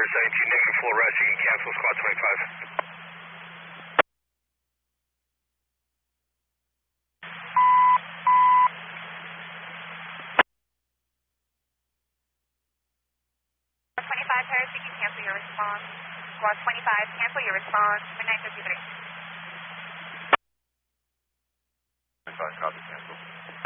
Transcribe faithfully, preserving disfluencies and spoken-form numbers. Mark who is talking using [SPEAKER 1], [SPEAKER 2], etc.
[SPEAKER 1] Tower seventeen, negative full rest. You can cancel squad twenty-five.
[SPEAKER 2] twenty-five, Paris, you can cancel your response. Squad twenty-five, cancel your response. Midnight fifty-three.
[SPEAKER 3] twenty-five, copy, cancel.